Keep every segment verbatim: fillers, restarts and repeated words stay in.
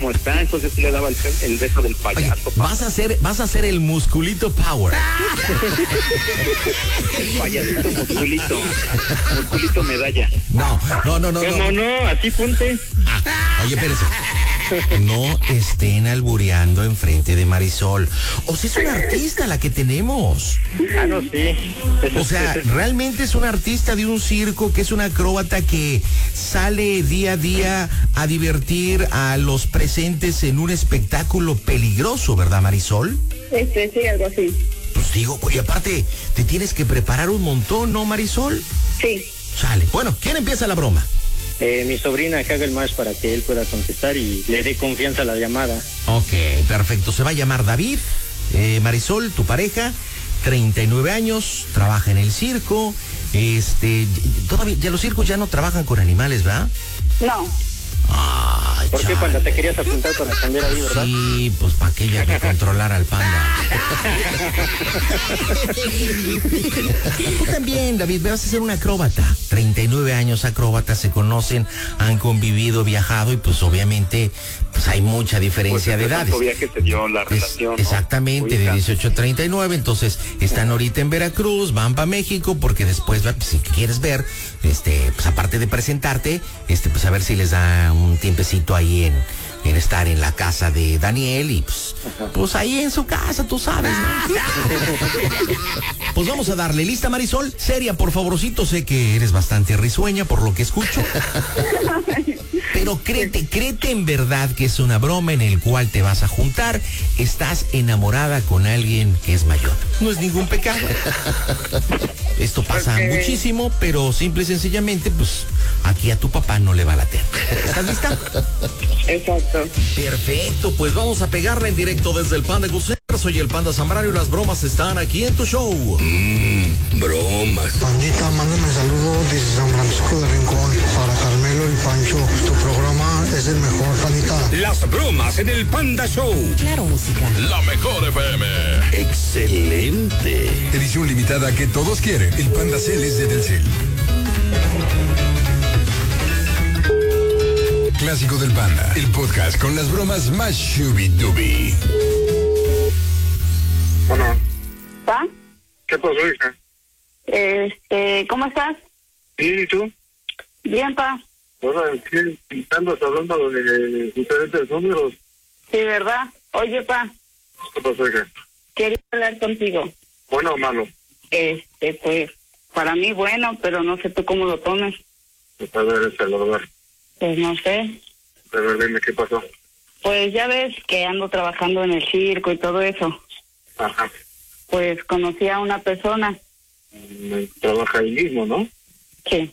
cómo está, entonces sí le daba el, el beso del payaso. Oye, vas a hacer, vas a hacer el musculito power. El payasito musculito, musculito medalla. No, no, no, no. ¿Cómo no, no? Así ponte. Ah, oye, espérese. No estén albureando enfrente de Marisol. O si es una artista la que tenemos. Ah, no, sí. Eso, O sea, eso. realmente es una artista de un circo, que es una acróbata que sale día a día a divertir a los presentes en un espectáculo peligroso, ¿verdad, Marisol? Este, sí, algo así. Pues digo, y aparte, te tienes que preparar un montón, ¿no, Marisol? Sí. Sale. Bueno, ¿quién empieza la broma? Eh, mi sobrina que haga el más para que él pueda contestar y le dé confianza a la llamada. Ok, perfecto. Se va a llamar David. Eh, Marisol, tu pareja, treinta y nueve años, trabaja en el circo. Este, todavía, ya los circos ya no trabajan con animales, ¿verdad? No. Ay, ¿Por qué, chale. Panda? Te querías apuntar para atender ahí, ¿verdad? Sí, pues para que ella que controlar al panda. Tú también, David, vas a ser un acróbata. treinta y nueve años acróbatas, se conocen, han convivido, viajado y pues obviamente pues hay mucha diferencia Pues de el edades. tanto viaje se dio la Es- relación, ¿no? exactamente, de Ahorita. dieciocho a treinta y nueve, entonces están ahorita en Veracruz, van para México, porque después, pues, si quieres ver, este, pues aparte de presentarte, este, pues a ver si les da un tiempecito ahí en, en estar en la casa de Daniel y pues, pues ahí en su casa, tú sabes, ¿no? Pues vamos a darle. ¿Lista, Marisol? Seria, por favorcito, sé que eres bastante risueña por lo que escucho. Pero créete, créete en verdad que es una broma en el cual te vas a juntar. Estás enamorada con alguien que es mayor. No es ningún pecado. Esto pasa Ok. muchísimo, pero simple y sencillamente, pues aquí a tu papá no le va a latir. ¿Estás lista? Exacto. Perfecto, pues vamos a pegarla en directo desde el Panda Gusero. Soy el Panda Zambrano y las bromas están aquí en tu show. Mmm, bromas. Pandita, mándame saludos desde San Francisco de Rincón para Carmelo y Pancho. Tu programa es el mejor, Pandita. Las bromas en el Panda Show. Claro, música. La mejor F M. Excelente. Edición limitada que todos quieren. El Panda Cel es de Telcel. Clásico del Panda. El podcast con las bromas más shubi-dubi. Bueno, ¿Pa? ¿qué pasó, hija? Este, ¿cómo estás? Sí, ¿y tú? Bien, pa. Bueno, ¿qué andas hablando de diferentes números? Sí, ¿verdad? Oye, pa, ¿Qué pasó, hija? quería hablar contigo. ¿Bueno o malo? Este, pues, para mí bueno, pero no sé tú cómo lo tomes. Pues a ver, es el lugar. Pues no sé. A ver, dime qué pasó. Pues ya ves que ando trabajando en el circo y todo eso. Ajá. Pues conocí a una persona. Mm, Trabaja ahí mismo, ¿no? Sí.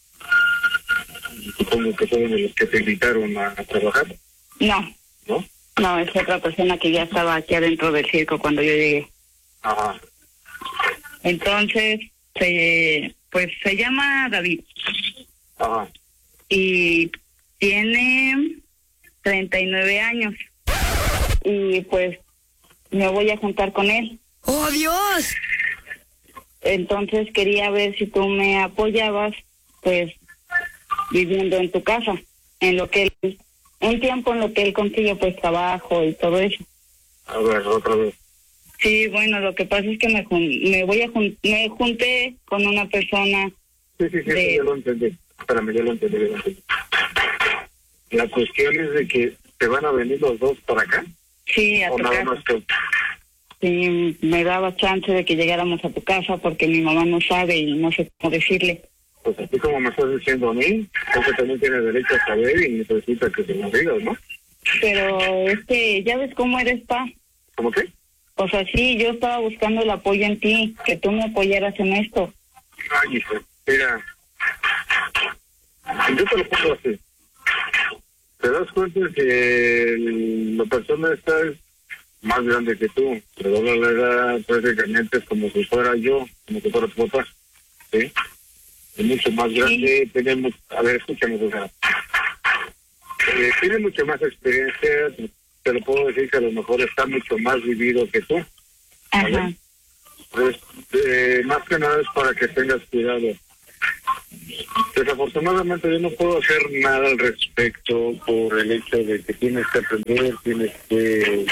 Supongo que fueron de los que te invitaron a, a trabajar, No, ¿no? no, es otra persona que ya estaba aquí adentro del circo cuando yo llegué. Ajá. Entonces, se, pues se llama David Ajá. y tiene treinta y nueve años. Y pues me voy a juntar con él. ¡Oh, Dios! Entonces quería ver si tú me apoyabas, pues, viviendo en tu casa, en lo que él, un tiempo en lo que él consigue, pues, trabajo y todo eso. A ver, otra vez. Sí, bueno, lo que pasa es que me, jun- me voy a jun- me junté con una persona. Sí, sí, sí, De- ya lo entendí. Espérame, ya lo entendí, ya lo entendí. La cuestión es de que te van a venir los dos para acá, Sí, a o tu nada casa. más que... Sí, me daba chance de que llegáramos a tu casa porque mi mamá no sabe y no sé cómo decirle. Pues así como me estás diciendo a mí, porque también tiene derecho a saber y necesita que se lo digas, ¿no? Pero es que ya ves cómo eres, pa. ¿Cómo qué? O sea, sí, yo estaba buscando el apoyo en ti, que tú me apoyaras en esto. Ay, hijo, mira, yo te lo pongo así. Te das cuenta que la persona esta es más grande que tú, pero la edad prácticamente es como si fuera yo, como si fuera tu papá, ¿sí? Es mucho más grande, tenemos, a ver, escúchame, o sea, eh, tiene mucha más experiencia, te lo puedo decir que a lo mejor está mucho más vivido que tú. Ajá. Pues, eh, más que nada es para que tengas cuidado. Desafortunadamente yo no puedo hacer nada al respecto por el hecho de que tienes que aprender, tienes que,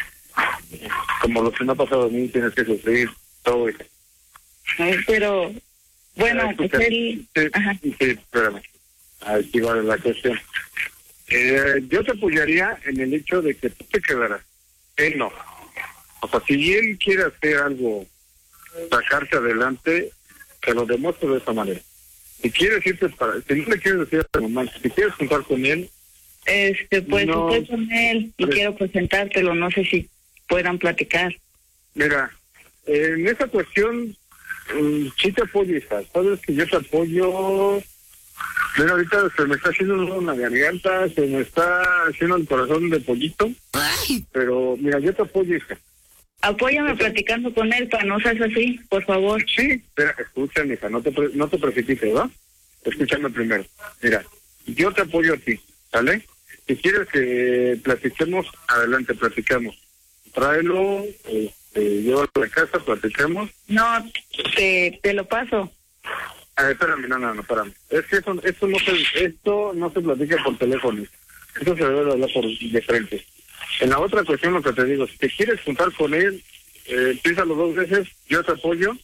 como lo que me ha pasado a mí, tienes que sufrir todo eso. Ay, pero, bueno, Eh, pues escucha, él... sí, Ajá. sí, espérame. Aquí vale la cuestión. Eh, yo te apoyaría en el hecho de que tú te quedaras. Él no. O sea, si él quiere hacer algo, sacarse adelante, te lo demuestro de esta manera. Si quieres irte para... Si no le quieres decir a tu mamá, si quieres juntar con él... Este, pues No. estoy con él y Pues- quiero presentártelo, no sé si puedan platicar. Mira, en esa cuestión, um, sí te apoyo, hija. Sabes que yo te apoyo. Mira, ahorita se me está haciendo una garganta, se me está haciendo el corazón de pollito. Pero, mira, yo te apoyo, hija. Apóyame platicando con él para no seas así, por favor. Sí, espera, escúchame, hija, no te, pre- no te precipites, ¿va? Escúchame primero. Mira, yo te apoyo a ti, ¿sale? Si quieres que platiquemos, adelante, platicamos. Tráelo, este, llévalo a la casa, platicamos. No, te, te lo paso. A ver, espérame, no, no, no, espérame. Es que eso, esto, no se, esto no se platica por teléfono. Esto se debe de hablar por de frente. En la otra cuestión, lo que te digo, si te quieres juntar con él, eh, piénsalo dos veces, yo te apoyo.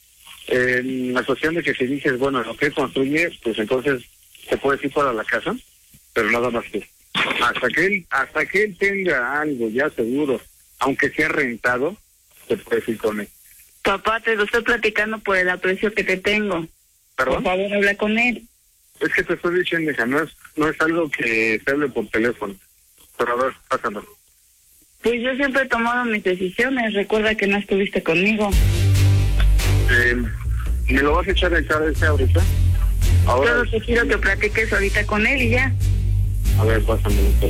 En la cuestión de que si dices, bueno, lo que construye, pues entonces te puedes ir para la casa, pero nada más que hasta que él, hasta que él tenga algo ya seguro, aunque sea rentado, te puedes ir con él. Papá, te lo estoy platicando por el aprecio que te tengo. Por ¿Perdón? favor, habla con él. Es que te estoy diciendo, hija, no es, no es algo que se hable por teléfono. Pero a ver, pásame. Pues yo siempre he tomado mis decisiones. Recuerda que no estuviste conmigo. Eh, ¿Me lo vas a echar en cara ese ahorita? Ahora, Solo te quiero que platiques ahorita con él y ya. a ver, pásamelo. Pues.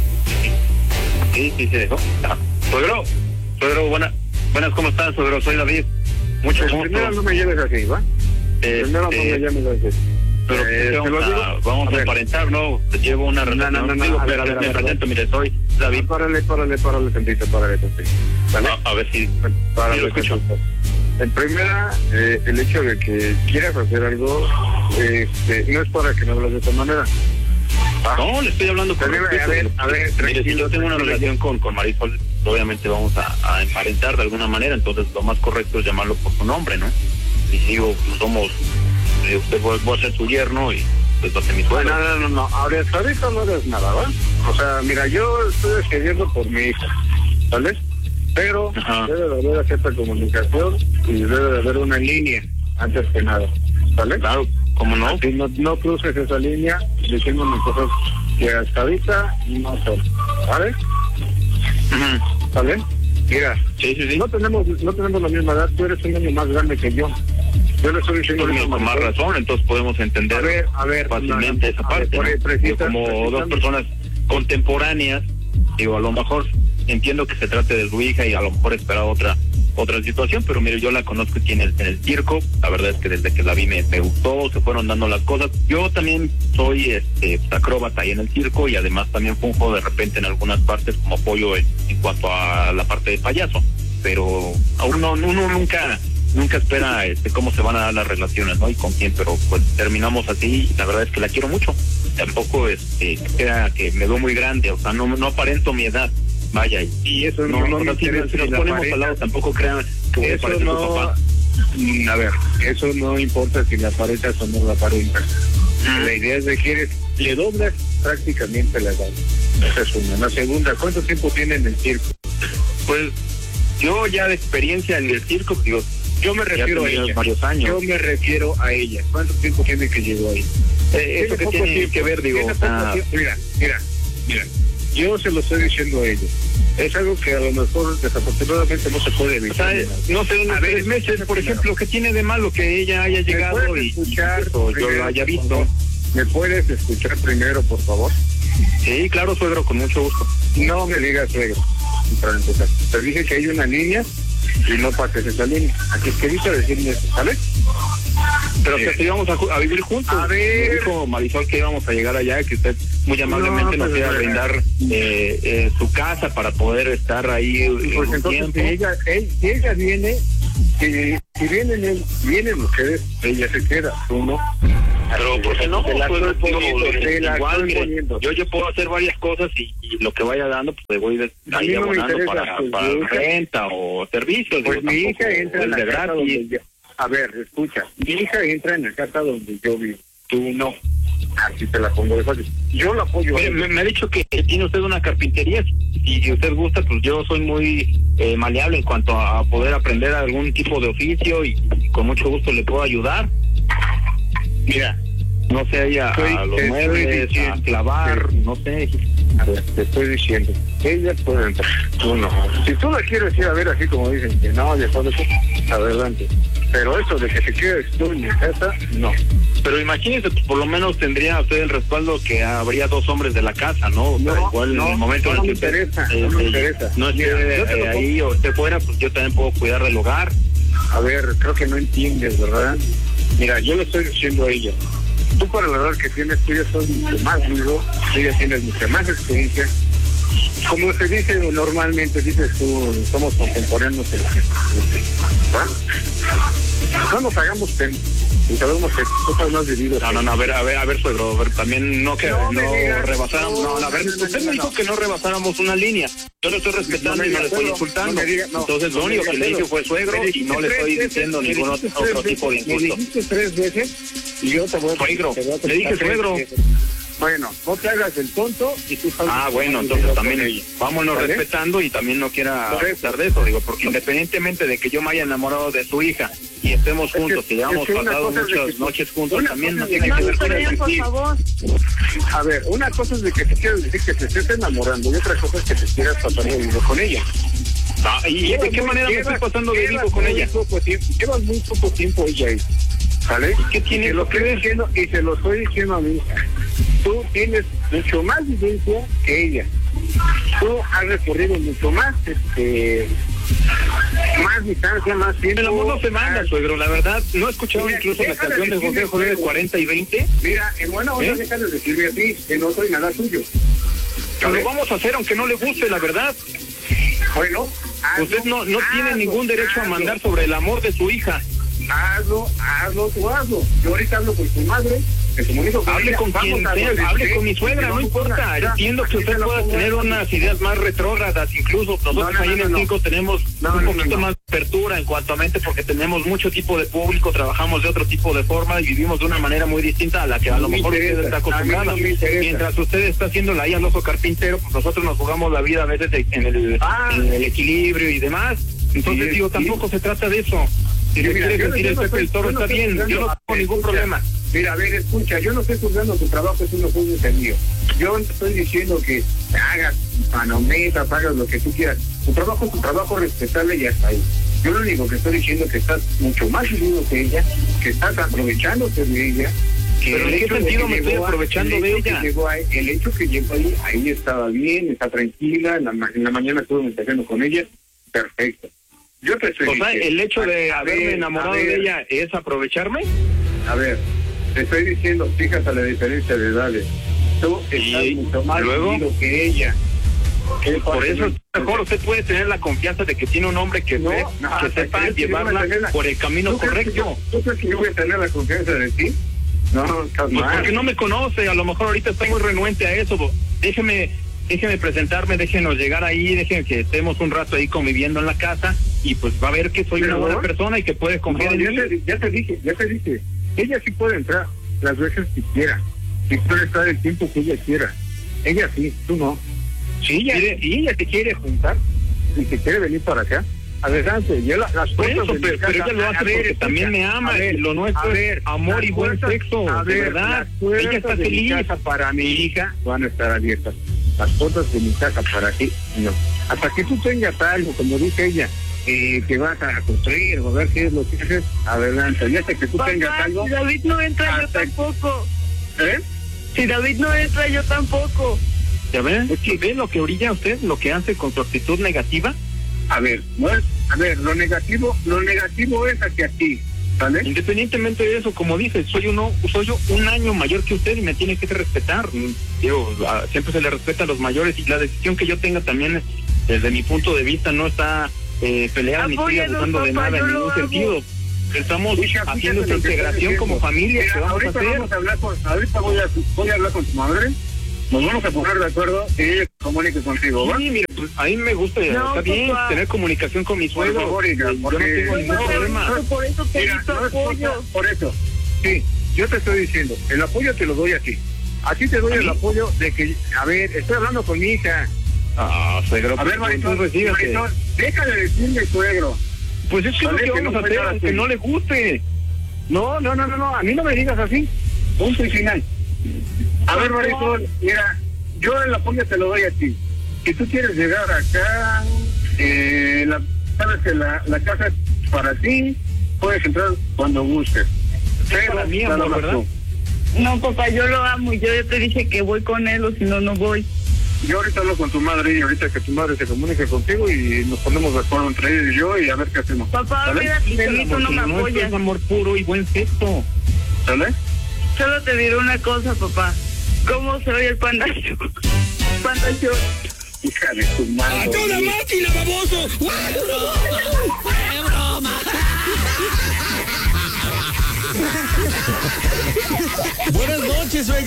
Sí, sí, se dejó. Ah, suegro, suegro, buena, buenas, ¿cómo estás, suegro? Soy David. Mucho Pues, gusto. primero no me lleves así, ¿va? Este, Primero no me llames así. Pero Eh, ¿qué ¿te lo vamos digo? a, vamos A a ver. aparentar, ¿no? Te llevo una relación. no, no, no, Digo, a ver, pero a ver, me a ver, presento, mire, soy David. Párale, párale, párale tantito, párale tantito. ¿Vale? A, a ver si... Párale sí, lo escucho. tantito. En primera, eh, el hecho de que quieras hacer algo, este, no es para que me hables de esta manera. ¿Va? No, le estoy hablando con Pero, a respeto. ver, a ver, Mire, si tranquilo, yo tengo una tranquilo. relación con, con Marisol, obviamente vamos a, a emparentar de alguna manera, entonces lo más correcto es llamarlo por su nombre, ¿no? Y digo, pues somos... eh, usted voy, voy a ser su yerno y pues va a ser mi suegro. No, no, no, no, ahora hasta ahorita no eres nada, ¿va? O sea, mira, yo estoy decidiendo por mi hija, ¿vale? Pero Ajá. debe de haber cierta comunicación y debe de haber una línea, antes que nada, ¿vale? Claro, ¿cómo no? Si no, no cruces esa línea, diciéndome cosas que hasta ahorita no son, ¿vale? Ujú. ¿Vale? Mira, Sí, sí, sí. no tenemos no tenemos la misma edad, tú eres un año más grande que yo. Yo le estoy diciendo... Pues, eso, con más Marisol. razón, entonces podemos entender A ver, a ver, fácilmente no, no, esa a ver, parte, por ¿no? ahí, precisa- Digo, como dos precisamente. personas contemporáneas, digo, a lo mejor entiendo que se trate de su hija y a lo mejor espera otra otra situación, pero mire, yo la conozco aquí en el, en el circo, la verdad es que desde que la vi me, me gustó, se fueron dando las cosas. Yo también soy este acróbata ahí en el circo y además también funjo de repente en algunas partes como apoyo en, en cuanto a la parte de payaso, pero aún no, uno nunca nunca espera este cómo se van a dar las relaciones, ¿no? Y con quién, pero pues terminamos así y la verdad es que la quiero mucho. Tampoco este crea que me veo muy grande, o sea, no, no aparento mi edad. Vaya, Y eso no, no, no, no, si, tiene- si nos si la ponemos pareja- al lado tampoco crean que voy a Eso parecer no, su papá. mm, a ver, eso no importa si la pareja o no la pareja. La idea es de que eres, le doblas prácticamente la edad. Esa es una. La segunda, ¿cuánto tiempo tiene en el circo? Pues yo ya de experiencia en el circo, digo, Yo me refiero a tenía ella. varios años. Yo me refiero a ella. ¿Cuánto tiempo tiene que llegó ahí? eh, eso que poco tiene tiempo, que ver, digo, tiene o poco sea, tiempo. Mira, mira, mira. Yo se lo estoy diciendo a ella. Es algo que a lo mejor desafortunadamente no se puede o evitar. sea, no sé, unos A ver, tres meses, por ejemplo, ¿qué tiene de malo que ella haya ¿Me llegado puedes y, escuchar y eso, yo primero, lo haya por visto? favor? ¿Me puedes escuchar primero, por favor? Sí, claro, suegro, con mucho gusto. No me digas suegro, para empezar. Te dije que hay una línea y no pases esa línea. Aquí es que evita decirme eso, ¿sabes? Pero Sí. que íbamos a, ju- a vivir juntos. A ver. Me dijo Marisol que íbamos a llegar allá, que usted muy amablemente No, nos pues, iba a a ver. brindar eh, eh, su casa para poder estar ahí eh, Pues un entonces, tiempo. si ella, él, si ella viene, si, si vienen, él, vienen ustedes, ella se queda, tú no. Pero ¿por qué no? Te la Pues, estoy digo, poniendo, te la igual, estoy mire, poniendo. yo, yo puedo hacer varias cosas y, y lo que vaya dando, pues le voy de, A mí ahí no me abonando interesa, para, pues, para mi hija- renta o servicios. Pues digo, mi tampoco hija entra en es la de casa gratis. donde yo... A ver, escucha, mi hija entra en la casa donde yo vivo, tú no. Así te la pongo de fácil. Yo la apoyo. a Mire, ella. me, me ha dicho que tiene usted una carpintería. Si, si usted gusta, pues yo soy muy eh, maleable en cuanto a poder aprender algún tipo de oficio y, y con mucho gusto le puedo ayudar. Mira, No sé, ella Estoy- a los estoy muebles, diciendo, a clavar, sí. no sé. a ver, te estoy diciendo, ella puede entrar, tú no. Si tú la quieres ir a ver así como dicen que no, de todo eso, adelante. Pero eso de que te quedes tú en mi casa, no. Pero imagínese, pues, por lo menos tendría usted el respaldo que habría dos hombres de la casa, ¿no? O sea, No, igual en no, el momento no en me el que usted, interesa, eh, no me eh, interesa. no esté Mira, yo te lo eh, pongo- ahí o esté fuera, pues yo también puedo cuidar del hogar. A ver, creo que no entiendes, ¿verdad? Mira, yo le estoy diciendo a ella, tú para la edad que tienes, tú ya sos mucho más duro, tú ya tienes mucha más experiencia. Como se dice normalmente, dices tú, somos contemporáneos en la ¿va? No nos hagamos pena y sabemos que cosas más vividas. No, no, no, a ver, a ver, a ver, suegro, a ver, también no que No no, me digas, rebasáramos, no, no, a ver, no, no, usted no, me dijo no. que no rebasáramos una línea, yo lo estoy respetando No me y no le digas, estoy suegro, insultando, no me digas, no, entonces lo no me único que digas, le dije suegro. fue suegro Me y no le dijiste estoy tres diciendo veces, ningún me otro, dijiste otro tres tipo de veces, me insulto. dijiste tres veces y yo te voy a... Suegro, te voy a le dije contestar suegro. tres veces. Bueno, no te hagas el tonto y tú sabes... Ah, que bueno, estás entonces viviendo también con ella. vámonos ¿Vale? respetando y también no quiera Correcto. estar de eso, digo, porque independientemente de que yo me haya enamorado de su hija y estemos que- juntos y es hayamos que una pasado cosa es de muchas que- noches juntos, una también cosa no es tiene de que que- ver con no, eso. por sí. favor. A ver, una cosa es de que te quieres decir que te estés enamorando y otra cosa es que te quieras pasar de vivo con ella. Ah, ¿y de qué muy- manera me llevas- estoy pasando de llevas vivo con muy ella? poco tiempo- llevas muy poco tiempo ella ahí, ¿sale? ¿Qué tiene Y te lo que estoy ver? diciendo y se lo estoy diciendo a mi hija. Tú tienes mucho más vivencia que ella. Tú has recorrido mucho más, este, más distancia, más tiempo. El amor no se manda, has- suegro, la verdad, ¿no he escuchado Mira, incluso la déjale canción de decirle, José José de suegro. cuarenta y veinte? Mira, en buena onda, ¿Eh? déjale decirme a ti que no soy nada tuyo. Lo vamos a hacer aunque no le guste, la verdad. Bueno, hazlo, Usted no, no tiene hazlo, ningún derecho a hazlo. mandar sobre el amor de su hija. Hazlo, hazlo, tú hazlo. Yo ahorita hablo con tu madre, que comunico con Hable ella, con vamos quien a sea, donde hable esté, con mi y suegra, no vamos a importa. una- Entiendo que aquí usted te la pueda pongo. tener unas ideas más retrógradas, incluso nosotros No, no, ahí no, en el no. cinco tenemos No, un no, poquito no. más de apertura en cuanto a mente porque tenemos mucho tipo de público, trabajamos de otro tipo de forma y vivimos de una manera muy distinta a la que a No lo me mejor interesa, usted está a mí acostumbrada. no me interesa. Mientras usted está haciendo la IA al oso carpintero, pues nosotros nos jugamos la vida a veces en el, Ah. en el equilibrio y demás. Entonces Sí, digo, sí. tampoco se trata de eso. Si Sí, le mira, quiere yo no- sentir yo el no Pepe el estoy- Toro, yo no está estoy bien, yo juzgando. no tengo ningún Escucha, problema. Mira, a ver, escucha, yo no estoy juzgando tu trabajo, tú no juzgues el mío. Yo no estoy diciendo que hagas panometas, hagas lo que tú quieras. Tu trabajo es tu trabajo, respetable y ya está ahí. Yo lo único que estoy diciendo es que estás mucho más vivido que ella, que estás aprovechándote de ella. Que Pero el ¿en qué hecho de sentido que me estoy llegó a- aprovechando el de hecho que ella? llegó ahí- el hecho que llegó ahí, ahí estaba bien, está tranquila, en la, ma- en la mañana estuve mensajeando con ella, perfecto. Yo te estoy O sea, diciendo, el hecho de a haberme ver, enamorado a de ver, ella es aprovecharme. A ver, te estoy diciendo, fíjate la diferencia de edades. Tú estás Y mucho más luego, vivido que ella. ¿Qué por pasa? eso es mejor usted puede tener la confianza de que tiene un hombre que, No, se- no, que hasta sepa crees que yo voy a llevarla tener la- por el camino ¿Tú crees que correcto. yo- ¿Tú crees que yo voy a tener la confianza de ti? No, estás Pues mal. porque no me conoce, a lo mejor ahorita está muy renuente a eso. Déjeme, déjeme presentarme, déjenos llegar ahí, déjenme que estemos un rato ahí conviviendo en la casa y pues va a ver que soy Pero, una buena ¿no? persona y que puedes confiar No, en ya, mí. te, ya te dije, ya te dije. Ella sí puede entrar las veces que quiera. Si puede estar el tiempo que ella quiera. Ella sí, tú no. Si ella, Mire, si ella te quiere juntar y te quiere venir para acá, adelante. Yo la- las Por puertas eso, de mi pero, pero casa- ella lo a hace ver, porque escucha, también me ama a ver, y lo nuestro a ver, es amor y las buen puertas- sexo, a de ver, verdad. las puertas Ella está de mi feliz. casa para mi hija van a estar abiertas. Las puertas de mi casa para ti, no. Hasta que tú tengas algo, como dice ella, eh, que vas a construir o a ver qué es lo que haces, adelante. Ya hasta que tú tengas Papá, algo. si David no entra, yo hasta- tampoco. ¿Eh? Si David no entra, yo tampoco. ¿Ya ven? Es que- ¿Ve lo que orilla usted, lo que hace con su actitud negativa? A ver, no es- a ver, lo negativo, lo negativo es hacia ti, ¿vale? Independientemente de eso, como dice, soy uno, soy yo un año mayor que usted y me tiene que respetar. Digo, a- siempre se le respeta a los mayores y la decisión que yo tenga también, desde mi punto de vista, no está eh, peleada ni estoy Apóyanos, abusando de papá, nada yo en lo ningún hago. sentido. estamos Hija, haciendo esta fíjate lo que integración estoy como diciendo. familia. Mira, ¿Qué vamos a ahorita hacer? vamos a hablar con, ahorita voy a, voy a hablar con tu madre, nos vamos a poner de acuerdo y ella comunique contigo, ¿va? Sí, mire, pues a mí me gusta, No, está bien, papá. tener comunicación con mi Por suegro. favor, hija, Yo no porque- tengo ningún Papá, problema. no, por eso pedí Mira, tu no es cosa- apoyo. por eso, sí, yo te estoy diciendo, el apoyo te lo doy a ti. A ti te doy ¿A el mí? apoyo de que, a ver, estoy hablando con mi hija. Ah, suegro, A ver, pues, Marisol, entonces dígate. Marisol, déjale decirle suegro. Pues es que es Vale, lo que que vamos no a puede hacer, dar aunque así. no le guste. No, no, no, no, no, a mí no me digas así. Punto y final. A ver, Marisol, mira, yo el apoyo te lo doy a ti. Si tú quieres llegar acá, eh, la, sabes que la, la casa es para ti, puedes entrar cuando gustes. Pero para mí, nada amor, más ¿verdad? tú. No, papá, yo lo amo y yo ya te dije que voy con él o si no, no voy. Yo ahorita hablo con tu madre y ahorita que tu madre se comunique contigo y nos ponemos de acuerdo entre ella y yo y a ver qué hacemos. Papá, ¿Sale? olvídate de mí, tú no me Porque nuestro apoyas. es amor puro y buen sexo. ¿Sale? Solo te diré una cosa, papá. ¿Cómo se oye el Panda Show? Panda Show. Hija de tu madre. ¡A toda máquina, baboso! ¡Fue broma! ¡Fue broma! Buenas noches, suegra.